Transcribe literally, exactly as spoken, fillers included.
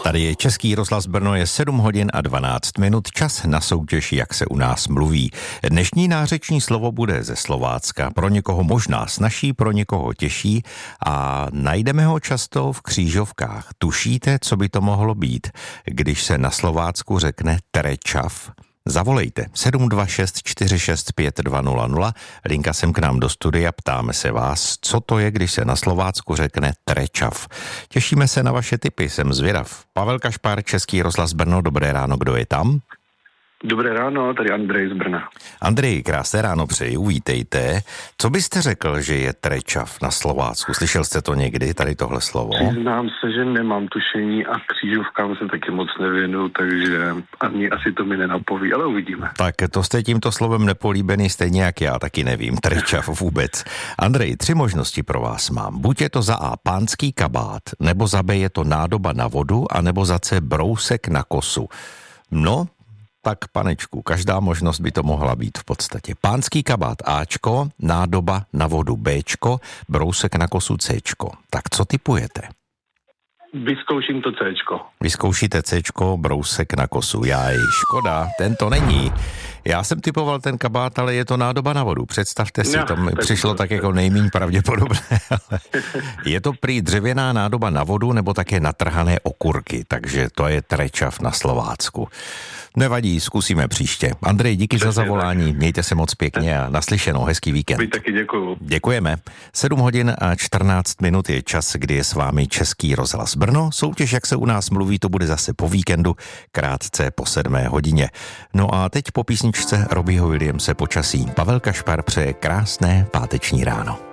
Tady je Český rozhlas Brno, je sedm hodin a dvanáct minut, čas na soutěž, jak se u nás mluví. Dnešní nářeční slovo bude ze Slovácka, pro někoho možná snazší, pro někoho těžší a najdeme ho často v křížovkách. Tušíte, co by to mohlo být, když se na Slovácku řekne terečav? Zavolejte sedm dva šest čtyři šest pět dva nula nula, linka sem k nám do studia, ptáme se vás, co to je, když se na Slovácku řekne terečav. Těšíme se na vaše tipy, jsem zvědav. Pavel Kašpar, Český rozhlas Brno, dobré ráno, kdo je tam? Dobré ráno, tady Andrej z Brna. Andrej, krásné ráno přeji, vítejte. Co byste řekl, že je terečav na Slovácku? Slyšel jste to někdy, tady tohle slovo? Přiznám se, že nemám tušení a křížovkám se taky moc nevěnu, takže ani asi to mi nenapoví, ale uvidíme. Tak to jste tímto slovem nepolíbený, stejně jak já, taky nevím, terečav vůbec. Andrej, tři možnosti pro vás mám. Buď je to za A pánský kabát, nebo za B je to nádoba na vodu, anebo za C brousek na kosu. No, tak panečku, každá možnost by to mohla být v podstatě. Pánský kabát Ačko, nádoba na vodu Bčko, brousek na kosu Cčko. Tak co tipujete? Vyzkouším to Cčko. Vyzkoušíte Cčko, brousek na kosu. Jaj, škoda, ten to není. Já jsem typoval ten kabát, ale je to nádoba na vodu. Představte si, no, to mi přišlo tak jako nejméně pravděpodobné. Ale je to prý dřevěná nádoba na vodu nebo také natrhané okurky, takže to je terečav na Slovácku. Nevadí, zkusíme příště. Andrej, díky Přesně za zavolání, tak. Mějte se moc pěkně a naslyšenou, hezký víkend. Vy taky děkuju. Děkujeme. sedm hodin a čtrnáct minut je čas, kdy je s vámi Český rozhlas Brno. Soutěž, jak se u nás mluví, to bude zase po víkendu, krátce po sedmé hodině. No a teď po písničce Robbieho Williamse Počasí. Pavel Kašpar přeje krásné páteční ráno.